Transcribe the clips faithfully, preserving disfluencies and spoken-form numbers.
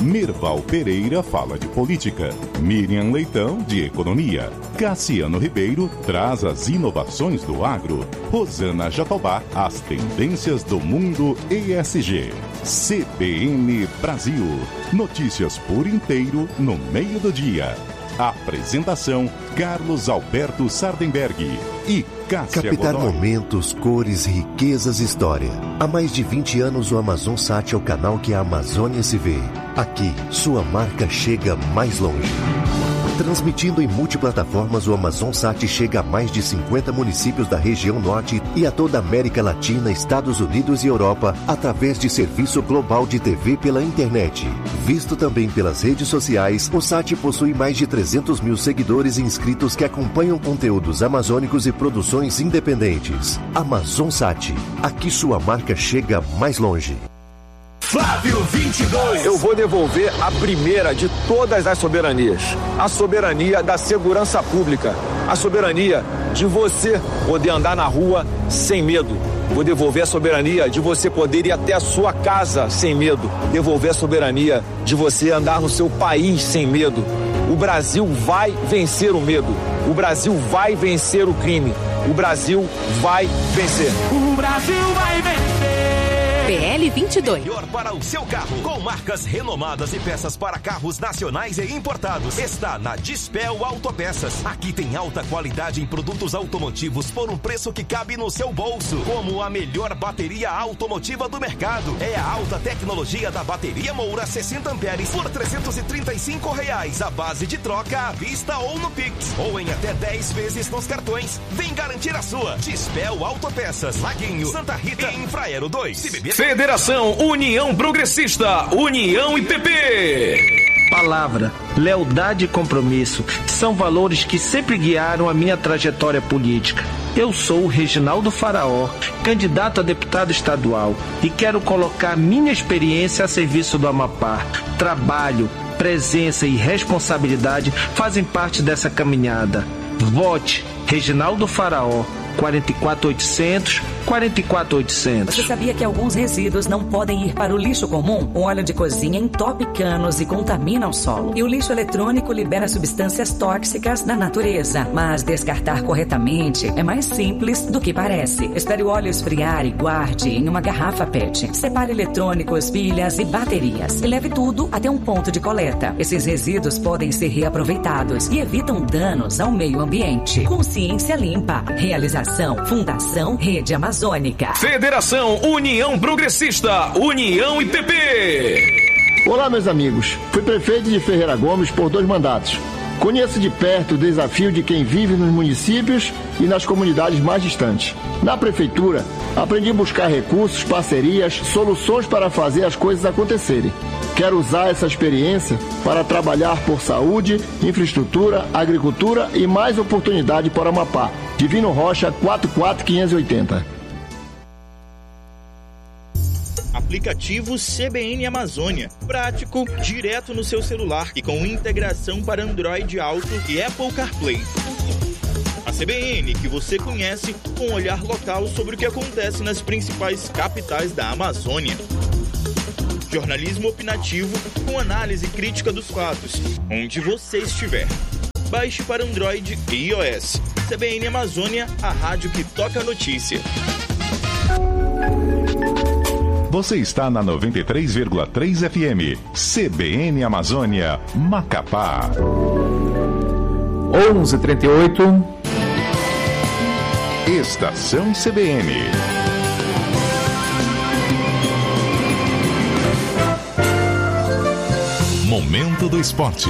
Merval Pereira fala de política, Miriam Leitão de economia, Cassiano Ribeiro traz as inovações do agro, Rosana Jatobá as tendências do mundo E S G. C B N Brasil, notícias por inteiro no meio do dia. Apresentação Carlos Alberto Sardenberg e Cássia Captar Godoy. Momentos, cores, riquezas e história. Há mais de vinte anos o AmazonSat é o canal que a Amazônia se vê. Aqui, sua marca chega mais longe. Transmitindo em multiplataformas, o AmazonSat chega a mais de cinquenta municípios da região norte e a toda a América Latina, Estados Unidos e Europa, através de serviço global de T V pela internet. Visto também pelas redes sociais, o Sat possui mais de trezentos mil seguidores e inscritos que acompanham conteúdos amazônicos e produções independentes. AmazonSat, aqui sua marca chega mais longe. Flávio vinte e dois. Eu vou devolver a primeira de todas as soberanias. A soberania da segurança pública. A soberania de você poder andar na rua sem medo. Vou devolver a soberania de você poder ir até a sua casa sem medo. Devolver a soberania de você andar no seu país sem medo. O Brasil vai vencer o medo. O Brasil vai vencer o crime. O Brasil vai vencer. O Brasil vai vencer. P L vinte e dois. Melhor para o seu carro, com marcas renomadas e peças para carros nacionais e importados. Está na Dispel Autopeças. Aqui tem alta qualidade em produtos automotivos por um preço que cabe no seu bolso. Como a melhor bateria automotiva do mercado. É a alta tecnologia da bateria Moura sessenta amperes por trezentos e trinta e cinco reais. A base de troca à vista ou no Pix. Ou em até dez vezes nos cartões. Vem garantir a sua. Dispel Autopeças, Laguinho, Santa Rita e Infraero dois. Se beber... Federação União Progressista, União e P P. Palavra, lealdade e compromisso são valores que sempre guiaram a minha trajetória política. Eu sou o Reginaldo Faraó, candidato a deputado estadual, e quero colocar minha experiência a serviço do Amapá. Trabalho, presença e responsabilidade fazem parte dessa caminhada. Vote Reginaldo Faraó, quatro quatro oitocentos, quatro quatro oitocentos. Você sabia que alguns resíduos não podem ir para o lixo comum? O óleo de cozinha entope canos e contamina o solo. E o lixo eletrônico libera substâncias tóxicas na natureza. Mas descartar corretamente é mais simples do que parece. Espere o óleo esfriar e guarde em uma garrafa P E T. Separe eletrônicos, pilhas e baterias. E leve tudo até um ponto de coleta. Esses resíduos podem ser reaproveitados e evitam danos ao meio ambiente. Consciência Limpa. Realização Fundação Rede Amazônica. Federação União Progressista, União e P P. Olá, meus amigos. Fui prefeito de Ferreira Gomes por dois mandatos. Conheço de perto o desafio de quem vive nos municípios e nas comunidades mais distantes. Na prefeitura, aprendi a buscar recursos, parcerias, soluções para fazer as coisas acontecerem. Quero usar essa experiência para trabalhar por saúde, infraestrutura, agricultura e mais oportunidade para o Amapá. Divino Rocha, quatro quatro quinhentos e oitenta. Aplicativo C B N Amazônia. Prático, direto no seu celular e com integração para Android Auto e Apple CarPlay. A C B N que você conhece com um olhar local sobre o que acontece nas principais capitais da Amazônia. Jornalismo opinativo com análise crítica dos fatos, onde você estiver. Baixe para Android e iOS. C B N Amazônia, a rádio que toca a notícia. Você está na noventa e três vírgula três F M. C B N Amazônia, Macapá. onze e trinta e oito. Estação C B N. Momento do Esporte.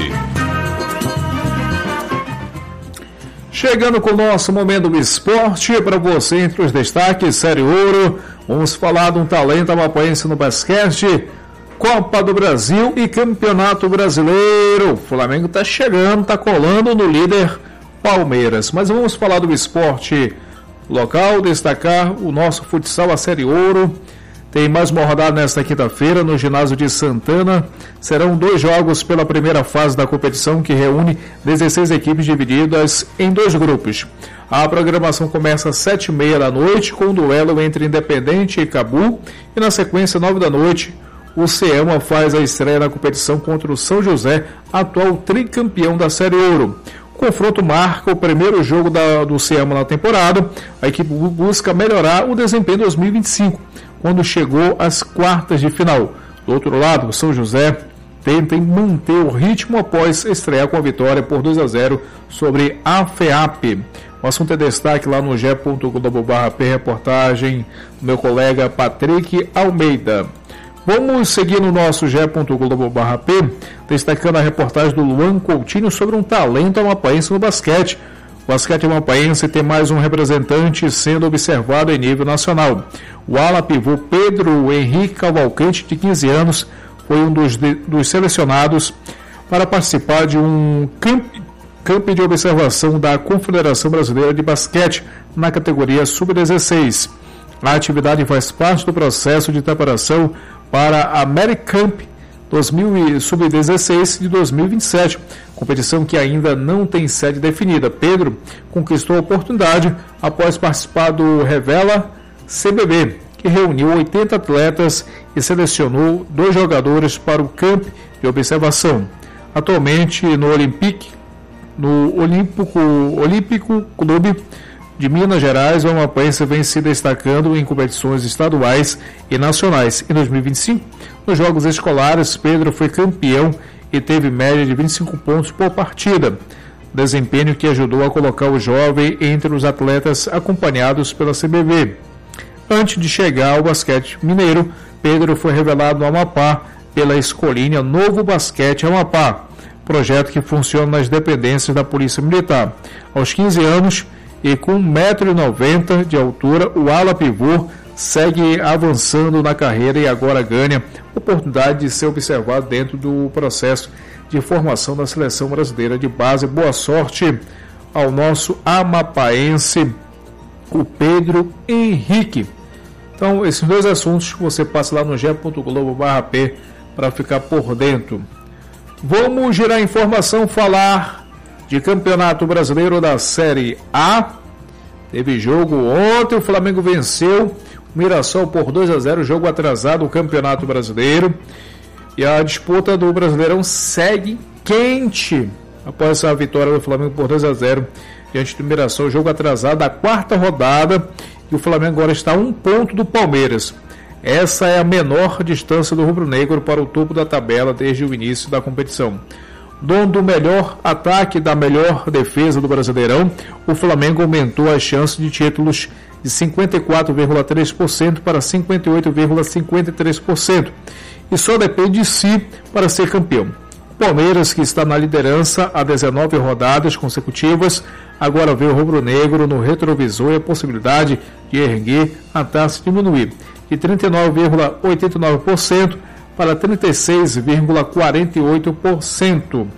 Chegando com o nosso Momento do Esporte, para você entre os destaques, Série Ouro, vamos falar de um talento amapaense no basquete, Copa do Brasil e Campeonato Brasileiro. O Flamengo está chegando, está colando no líder Palmeiras. Mas vamos falar do esporte local, destacar o nosso futsal, a Série Ouro. Tem mais uma rodada nesta quinta-feira no ginásio de Santana. Serão dois jogos pela primeira fase da competição, que reúne dezesseis equipes divididas em dois grupos. A programação começa às sete e meia da noite com um duelo entre Independente e Cabu. E na sequência, nove da noite, o CEAMA faz a estreia na competição contra o São José, atual tricampeão da Série Ouro. O confronto marca o primeiro jogo da, do CEAMA na temporada. A equipe busca melhorar o desempenho em dois mil e vinte e cinco, quando chegou às quartas de final. Do outro lado, o São José tenta manter o ritmo após estrear com a vitória por dois a zero sobre a FEAP. O assunto é destaque lá no g ponto globo barra p, reportagem do meu colega Patrick Almeida. Vamos seguir no nosso g ponto globo barra p, destacando a reportagem do Luan Coutinho sobre um talento amapaense no basquete. O basquete amapaense tem mais um representante sendo observado em nível nacional. O ala pivô Pedro Henrique Cavalcante, de quinze anos, foi um dos, de, dos selecionados para participar de um camp, camp de observação da Confederação Brasileira de Basquete na categoria sub dezesseis. A atividade faz parte do processo de preparação para a AmeriCamp sub dezesseis de dois mil e vinte e sete, competição que ainda não tem sede definida. Pedro conquistou a oportunidade após participar do Revela C B B, que reuniu oitenta atletas e selecionou dois jogadores para o camp de observação. Atualmente no Olympique, no Olímpico, Olímpico Clube de Minas Gerais, o amapaense vem se destacando em competições estaduais e nacionais. Em dois mil e vinte e cinco, nos Jogos Escolares, Pedro foi campeão e teve média de vinte e cinco pontos por partida, desempenho que ajudou a colocar o jovem entre os atletas acompanhados pela C B B. Antes de chegar ao basquete mineiro, Pedro foi revelado no Amapá pela escolinha Novo Basquete Amapá, projeto que funciona nas dependências da Polícia Militar. Aos quinze anos e com um metro e noventa de altura, o ala pivô segue avançando na carreira e agora ganha oportunidade de ser observado dentro do processo de formação da Seleção Brasileira de Base. Boa sorte ao nosso amapaense, o Pedro Henrique. Então, esses dois assuntos você passa lá no g ponto globo barra p para ficar por dentro. Vamos girar a informação, falar de Campeonato Brasileiro da Série A. Teve jogo ontem, o Flamengo venceu o Mirassol por dois a zero, jogo atrasado do Campeonato Brasileiro. E a disputa do Brasileirão segue quente após a vitória do Flamengo por dois a zero diante do Mirassol, jogo atrasado da quarta rodada, e o Flamengo agora está a um ponto do Palmeiras. Essa é a menor distância do rubro-negro para o topo da tabela desde o início da competição. Dono do melhor ataque e da melhor defesa do Brasileirão, o Flamengo aumentou as chances de títulos de cinquenta e quatro vírgula três por cento para cinquenta e oito vírgula cinquenta e três por cento e só depende de si para ser campeão. O Palmeiras, que está na liderança há dezenove rodadas consecutivas, agora vê o rubro-negro no retrovisor e a possibilidade de erguer a taxa diminuir de trinta e nove vírgula oitenta e nove por cento para trinta e seis vírgula quarenta e oito por cento.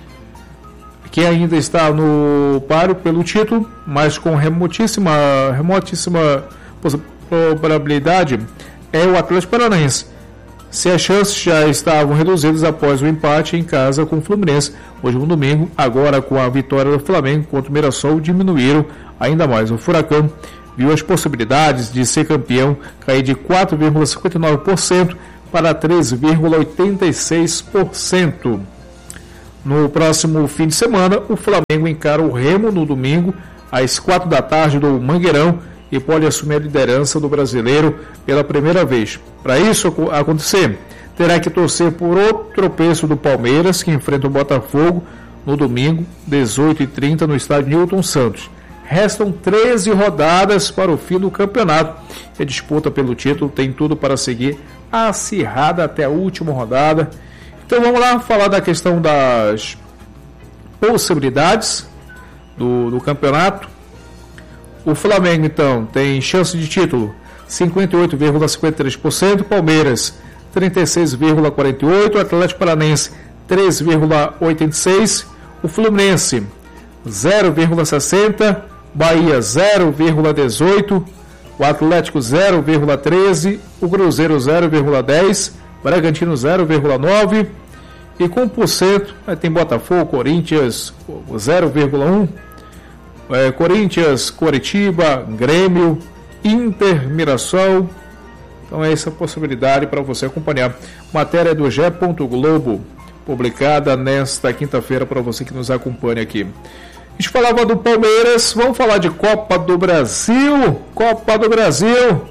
Quem ainda está no páreo pelo título, mas com remotíssima, remotíssima probabilidade, é o Atlético Paranaense. Se as chances já estavam reduzidas após o empate em casa com o Fluminense hoje no domingo, agora com a vitória do Flamengo contra o Mirassol diminuíram ainda mais. O Furacão viu as possibilidades de ser campeão cair de quatro vírgula cinquenta e nove por cento para três vírgula oitenta e seis por cento. No próximo fim de semana, o Flamengo encara o Remo no domingo às quatro da tarde do Mangueirão e pode assumir a liderança do Brasileiro pela primeira vez. Para isso acontecer, terá que torcer por outro tropeço do Palmeiras, que enfrenta o Botafogo no domingo, dezoito e trinta, no estádio Newton Santos. Restam treze rodadas para o fim do campeonato. A disputa pelo título tem tudo para seguir acirrada até a última rodada. Então vamos lá falar da questão das possibilidades do, do campeonato. O Flamengo, então, tem chance de título cinquenta e oito vírgula cinquenta e três por cento, Palmeiras trinta e seis vírgula quarenta e oito por cento, Atlético Paranaense três vírgula oitenta e seis por cento, o Fluminense zero vírgula sessenta por cento, Bahia zero vírgula dezoito por cento, o Atlético zero vírgula treze por cento, o Cruzeiro zero vírgula dez por cento, Bragantino zero vírgula nove por cento, e com um por cento tem Botafogo, Corinthians zero vírgula um por cento, É, Corinthians, Coritiba, Grêmio, Inter, Mirassol. Então é essa possibilidade para você acompanhar. Matéria do G E. Globo, publicada nesta quinta-feira para você que nos acompanha aqui. A gente falava do Palmeiras, vamos falar de Copa do Brasil. Copa do Brasil.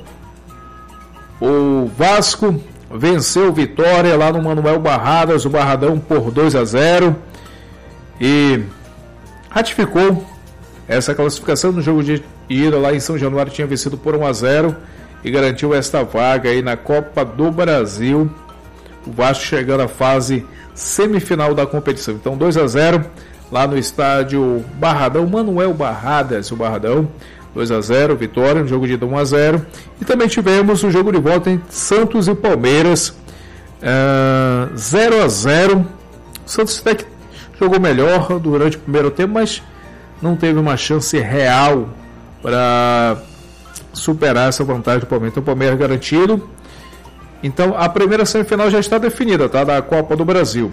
O Vasco venceu o Vitória lá no Manuel Barradas, o Barradão, por dois a zero. E ratificou essa classificação no jogo de ida lá em São Januário, tinha vencido por um a zero e garantiu esta vaga aí na Copa do Brasil. O Vasco chegando à fase semifinal da competição. Então dois a zero lá no estádio Barradão, Manuel Barradas, o Barradão, dois a zero, Vitória, no jogo de ida um a zero. E também tivemos o jogo de volta em Santos e Palmeiras, uh, zero a zero. O Santos até que jogou melhor durante o primeiro tempo, mas não teve uma chance real para superar essa vantagem do Palmeiras. Então o Palmeiras garantido. Então a primeira semifinal já está definida, tá? Da Copa do Brasil.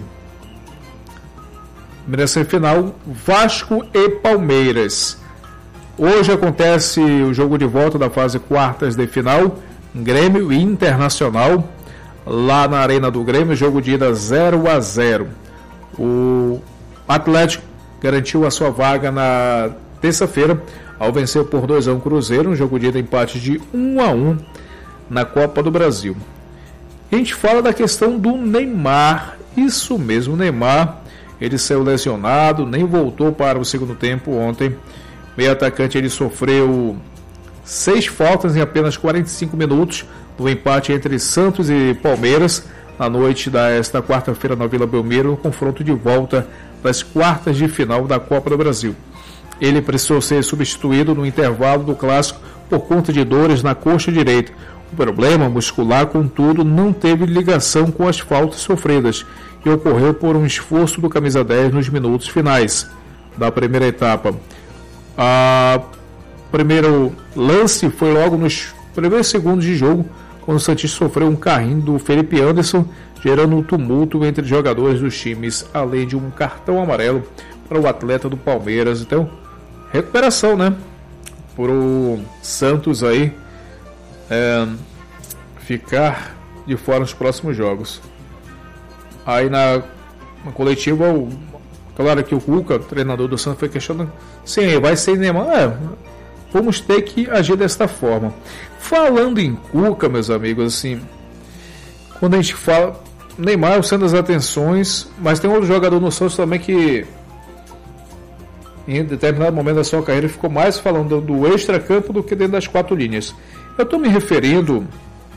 Primeira semifinal, Vasco e Palmeiras. Hoje acontece o jogo de volta da fase quartas de final, Grêmio e Internacional, lá na Arena do Grêmio, jogo de ida zero a zero. O Atlético garantiu a sua vaga na terça-feira, ao vencer por dois a um Cruzeiro, um jogo de ida empate de um a um na Copa do Brasil. A gente fala da questão do Neymar, isso mesmo, Neymar, ele saiu lesionado, nem voltou para o segundo tempo ontem. O meio atacante ele sofreu seis faltas em apenas quarenta e cinco minutos no empate entre Santos e Palmeiras na noite desta quarta-feira na Vila Belmiro, no confronto de volta das quartas de final da Copa do Brasil. Ele precisou ser substituído no intervalo do clássico por conta de dores na coxa direita. O problema muscular, contudo, não teve ligação com as faltas sofridas e ocorreu por um esforço do camisa dez nos minutos finais da primeira etapa. O primeiro lance foi logo nos primeiros segundos de jogo, quando o Santista sofreu um carrinho do Felipe Anderson, gerando um tumulto entre os jogadores dos times, além de um cartão amarelo para o atleta do Palmeiras. Então, recuperação, né? Para o Santos aí é, ficar de fora nos próximos jogos. Aí na, na coletiva, o, claro que o Cuca, treinador do Santos, foi questionando: sim, vai ser Neymar. É, vamos ter que agir desta forma. Falando em Cuca, meus amigos, assim, quando a gente fala Neymar é o centro das atenções, mas tem outro jogador no Santos também que em determinado momento da sua carreira ficou mais falando do extracampo do que dentro das quatro linhas. Eu estou me referindo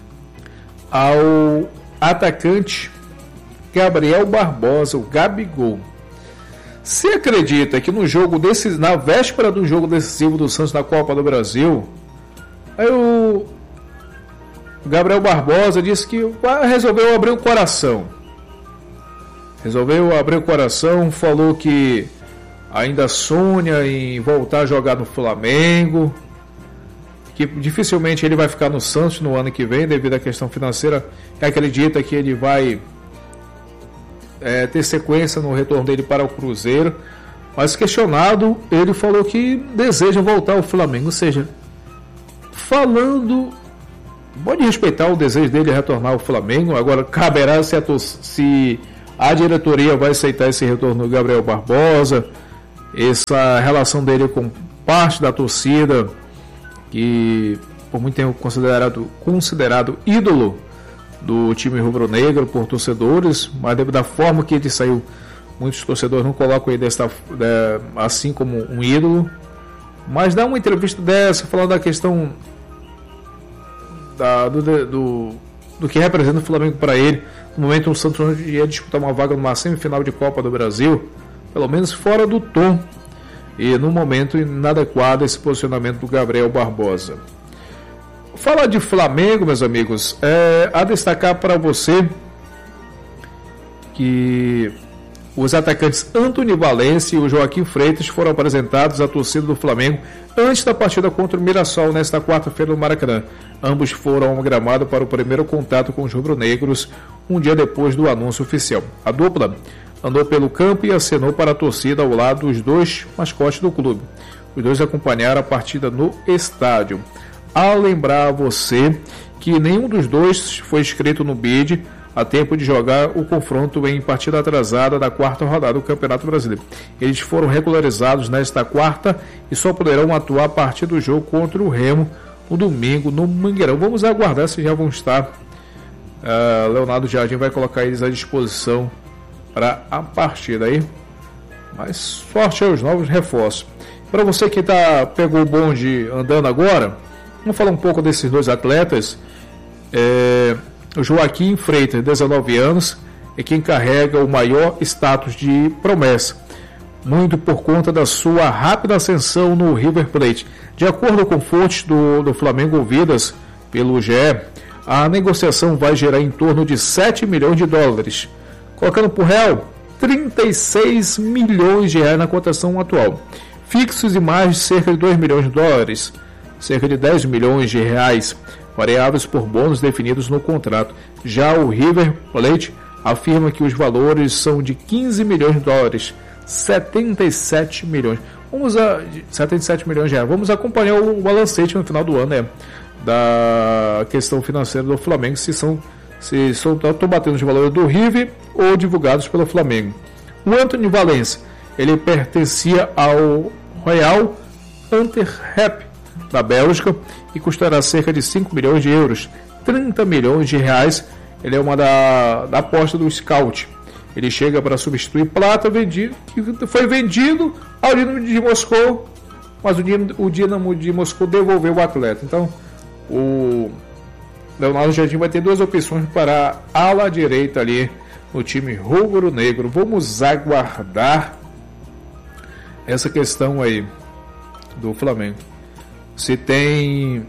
ao atacante Gabriel Barbosa, o Gabigol. Se acredita que no jogo desse, na véspera do jogo decisivo do Santos na Copa do Brasil, aí o Gabriel Barbosa disse que resolveu abrir o coração. Resolveu abrir o coração, falou que ainda sonha em voltar a jogar no Flamengo, que dificilmente ele vai ficar no Santos no ano que vem devido à questão financeira, que acredita que ele vai é, ter sequência no retorno dele para o Cruzeiro. Mas questionado, ele falou que deseja voltar ao Flamengo, ou seja, falando, pode respeitar o desejo dele de retornar ao Flamengo. Agora caberá se a, se a diretoria vai aceitar esse retorno do Gabriel Barbosa, essa relação dele com parte da torcida, que por muito tempo considerado, considerado ídolo do time rubro-negro por torcedores, mas da forma que ele saiu, muitos torcedores não colocam ele desta, de, assim como um ídolo. Mas dá uma entrevista dessa falando da questão da, do, do, do que representa o Flamengo para ele. No momento o Santos ia disputar uma vaga numa semifinal de Copa do Brasil, pelo menos fora do tom, e no momento inadequado esse posicionamento do Gabriel Barbosa. Falar de Flamengo, meus amigos, é a destacar para você que os atacantes Antony Valência e o Joaquim Freitas foram apresentados à torcida do Flamengo antes da partida contra o Mirassol nesta quarta-feira no Maracanã. Ambos foram ao gramado para o primeiro contato com os rubro-negros um dia depois do anúncio oficial. A dupla andou pelo campo e acenou para a torcida ao lado dos dois mascotes do clube. Os dois acompanharam a partida no estádio. A lembrar a você que nenhum dos dois foi inscrito no B I D a tempo de jogar o confronto em partida atrasada da quarta rodada do Campeonato Brasileiro. Eles foram regularizados nesta quarta e só poderão atuar a partir do jogo contra o Remo no domingo no Mangueirão. Vamos aguardar se já vão estar. Uh, Leonardo Jardim vai colocar eles à disposição para a partida aí. Mas sorte aos novos reforços. Para você que tá, pegou o bonde andando agora, vamos falar um pouco desses dois atletas. É, o Joaquim Freitas, dezenove anos, é quem carrega o maior status de promessa, muito por conta da sua rápida ascensão no River Plate. De acordo com fontes do, do Flamengo ouvidas pelo G E, a negociação vai gerar em torno de sete milhões de dólares, colocando por real trinta e seis milhões de reais na cotação atual. Fixos e mais de cerca de dois milhões de dólares, cerca de dez milhões de reais, variáveis por bônus definidos no contrato. Já o River Plate afirma que os valores são de quinze milhões de dólares, setenta e sete milhões. Vamos a setenta e sete milhões de reais. Vamos acompanhar o balancete no final do ano, né, da questão financeira do Flamengo, se são se estão batendo os valores do River ou divulgados pelo Flamengo. O Anthony Valencia, ele pertencia ao Royal Antwerp da Bélgica e custará cerca de cinco milhões de euros, trinta milhões de reais. Ele é uma da, da aposta do Scout. Ele chega para substituir Plata, vendido, que foi vendido ao Dinamo de Moscou, mas o Dinamo, o Dinamo de Moscou devolveu o atleta. Então, o Leonardo Jardim vai ter duas opções para a ala direita ali no time rubro-negro. Vamos aguardar essa questão aí do Flamengo. Se tem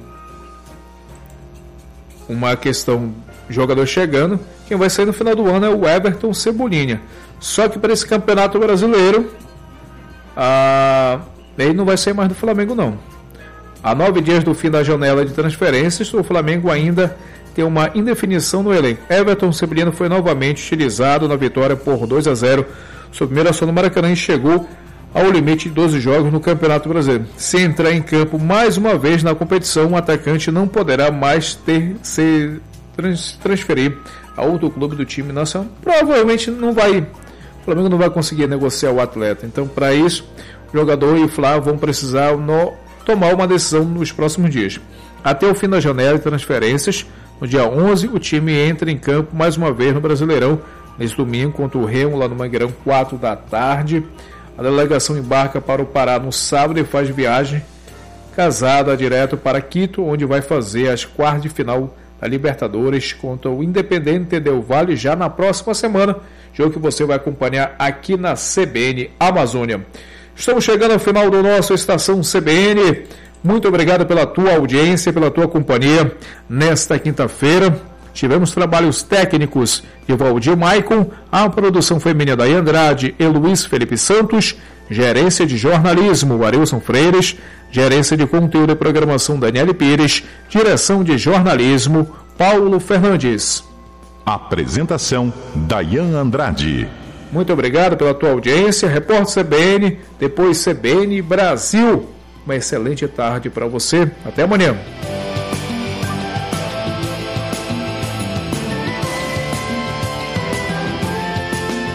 uma questão jogador chegando, quem vai sair no final do ano é o Everton Cebolinha. Só que para esse Campeonato Brasileiro, ah, ele não vai sair mais do Flamengo não. Há nove dias do fim da janela de transferências, o Flamengo ainda tem uma indefinição no elenco. Everton Cebolinha foi novamente utilizado na vitória por dois a zero sobre Mirassol no Maracanã e chegou ao limite de doze jogos no Campeonato Brasileiro. Se entrar em campo mais uma vez na competição, o atacante não poderá mais ter se trans, transferir a outro clube do time nacional. Provavelmente não vai, o Flamengo não vai conseguir negociar o atleta. Então, para isso, o jogador e o Flávio vão precisar no, tomar uma decisão nos próximos dias. Até o fim da janela de transferências, no dia onze, o time entra em campo mais uma vez no Brasileirão, nesse domingo contra o Remo, lá no Mangueirão, quatro da tarde. A delegação embarca para o Pará no sábado e faz viagem casada direto para Quito, onde vai fazer as quartas de final da Libertadores contra o Independente Del Valle já na próxima semana, jogo que você vai acompanhar aqui na C B N Amazônia. Estamos chegando ao final do nosso Estação C B N. Muito obrigado pela tua audiência, pela tua companhia nesta quinta-feira. Tivemos trabalhos técnicos de Valdir Maicon, a produção feminina da Andrade e Luiz Felipe Santos, gerência de jornalismo Arilson Freires, gerência de conteúdo e programação Daniele Pires, direção de jornalismo Paulo Fernandes. Apresentação Dayan Andrade. Muito obrigado pela tua audiência. Repórter C B N, depois C B N Brasil. Uma excelente tarde para você. Até amanhã.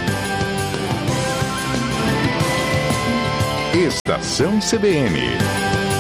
Estação C B N.